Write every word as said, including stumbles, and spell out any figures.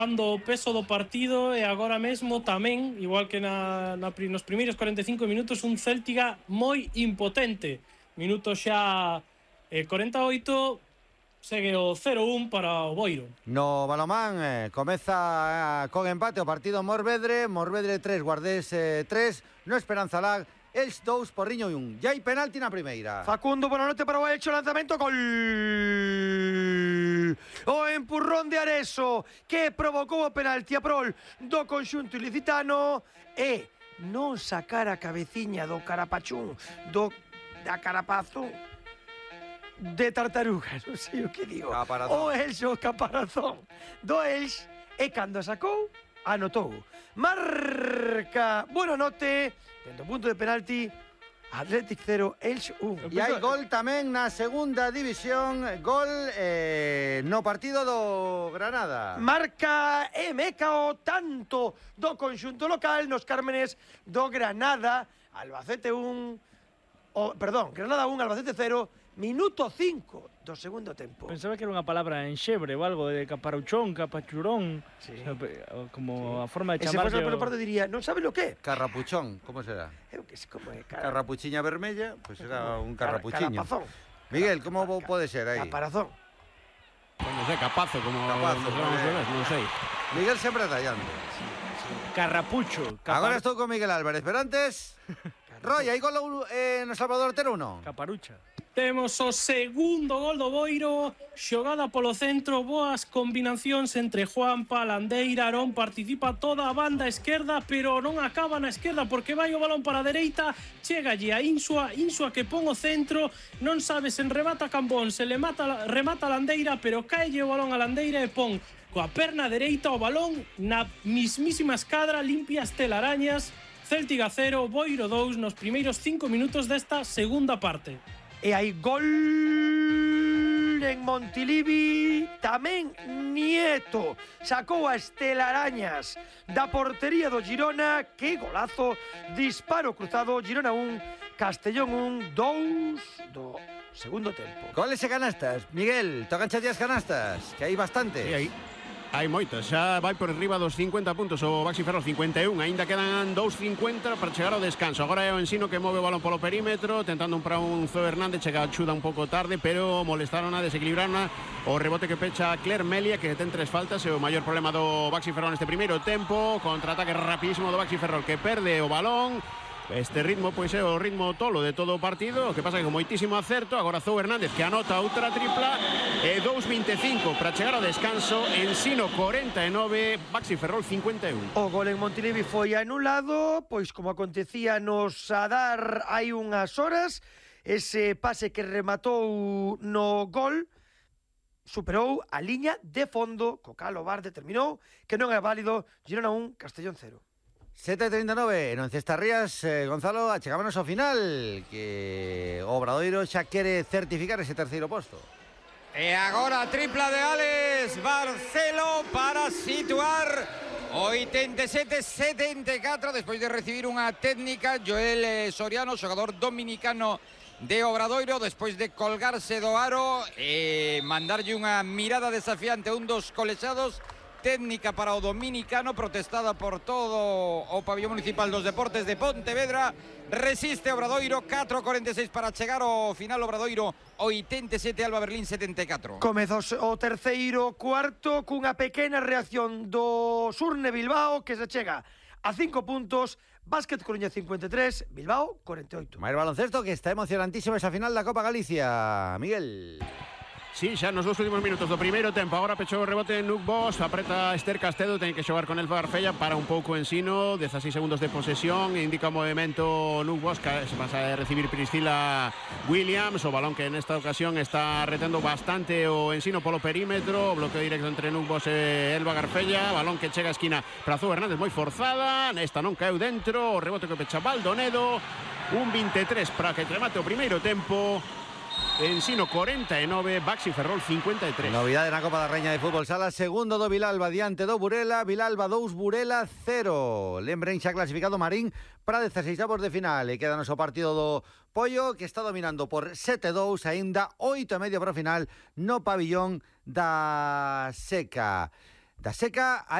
o peso do partido e agora mesmo tamén, igual que na, na, nos primeiros cuarenta e cinco minutos, un Céltiga moi impotente. Minuto xa eh, cuarenta e oito, segue o cero un para o Boiro. No balomán eh, comeza eh, con empate o partido Morvedre, Morvedre tres, Guardés eh, tres, no Esperanza Lag, Elx dous, Porriño un. Ya hai penalti na primeira. Facundo, boa noite para o Elx, o lanzamento, gol. O empurrón de Areso que provocou o penalti a prol do conxunto ilicitano e non sacar a cabeciña do carapachún, do da carapazo de tartaruga, non sei o que digo. Caparazón. O Elx, o caparazón do Elx, e cando sacou, anotou. Marca, buena noite, dentro punto de penalti, Athletic cero, Elx un. E hai gol tamén na segunda división, gol eh, no partido do Granada. Marca e Mecao tanto do conxunto local nos Cármenes do Granada, Albacete un, o, perdón, Granada un, Albacete cero, minuto cinco do segundo tempo. Pensaba que era unha palabra en xebre ou algo de caparuchón, capachurón, sí. como sí. a forma de chamarlle. E se fose o... polo parte diría, non sabe lo que? Carrapuchón, como será? Eu que sei como é. Car... Carrapuchiña vermella, pois pues será un carrapuchiño. Carapazón. Miguel, como Car... pode ser aí? Caparazón. Pues non sei, capazo, como capazo, bebés, non sei. Miguel sempre tallando. Sí, sí. Carrapucho. Capar... Agora estou con Miguel Álvarez, pero antes... Roy, hai gol eh, no Salvador Teruno? Caparucha. Temos o segundo gol do Boiro, xogada polo centro, boas combinacións entre Juanpa, Landeira, Arón, participa toda a banda esquerda, pero non acaba na esquerda porque vai o balón para a dereita, chegalle a Insua, Insua que pon o centro, non sabe se remata Cambón, se le mata, remata Landeira, pero caelle o balón a Landeira e pon coa perna dereita o balón na mismísima escadra, limpia as telarañas. Céltiga cero, Boiro dous nos primeiros cinco minutos desta segunda parte. E hai gol en Montilivi, tamén Nieto sacou as telarañas da portería do Girona, que golazo, disparo cruzado, Girona un, Castellón un, dous do segundo tempo. Goles e canastas, Miguel, tocan xa días canastas, que hai bastante. Sí, hai, hai moitas, xa vai por riba dos cincuenta puntos o Baxi Ferrol, cincuenta e un, aínda quedan dous cincuenta para chegar ao descanso. Agora é o Ensino que move o balón polo perímetro, tentando un para un Zo Hernández, chega a chuda un pouco tarde, pero molestaron a desequilibraron a o rebote que pecha Cler Melia, que ten tres faltas, é o maior problema do Baxi Ferrol neste primeiro tempo, contraataque rapidísimo do Baxi Ferrol que perde o balón. Este ritmo pois é o ritmo tolo de todo o partido, o que pasa que con moitísimo acerto. Agora Zo Hernández que anota outra tripla e dous vinte e cinco para chegar ao descanso. Ensino cuarenta e nove, Baxi Ferrol cincuenta e un. O gol en Montilivi foi anulado, pois como acontecía nos Adar hai unhas horas, ese pase que rematou no gol superou a liña de fondo, co cal o V A R determinou que non é válido. Girona un, Castellón cero. sete e treinta e nove, non Cestarrías, eh, Gonzalo, achegámonos ao final, que o Obradoiro xa quere certificar ese terceiro posto. E agora tripla de Alex Barcelo para situar oitenta e sete setenta e catro despois de recibir unha técnica. Joel Soriano, xogador dominicano de Obradoiro, despois de colgarse do aro e mandarlle unha mirada desafiante a un dos colexados. Técnica para o dominicano, protestada por todo o pabillón municipal dos deportes de Pontevedra. Resiste Obradoiro, catro cuarenta e seis para chegar ao final. Obradoiro oitenta e sete, Alba Berlín setenta e catro. Comezos o terceiro cuarto cunha pequena reacción do Surne Bilbao, que se chega a cinco puntos. Básquet Coruña cincuenta e tres, Bilbao cuarenta e oito. Máis baloncesto, que está emocionantísimo esa final da Copa Galicia, Miguel. Sí, xa nos dos últimos minutos do primeiro tempo. Agora pechou o rebote Nuc Bosch, apreta Esther Castedo, ten que xogar con el Garfella para un pouco Ensino, dezasseis segundos de posesión, indica o movimento Nuc Bosch, que se pasa a recibir Priscila Williams, o balón que nesta ocasión está retendo bastante o Ensino polo perímetro, bloqueo directo entre Nuc Bosch e Elba Garfella, balón que chega a esquina para Zo Hernández, moi forzada, nesta non caeu dentro, o rebote que pecha Baldonedo, un vinte e tres para que remate o primeiro tempo. Ensino cuarenta e nove, Baxi Ferrol cincuenta e tres. Novidade na Copa da Reña de Fútbol Sala, segundo do Vilalba diante do Burela, Vilalba dous, Burela cero. Lembren xa clasificado Marín para dezaseisavos de final e queda noso partido do Pollo, que está dominando por sete dous, aínda oito e medio para o final no pabillón da Seca. da Seca.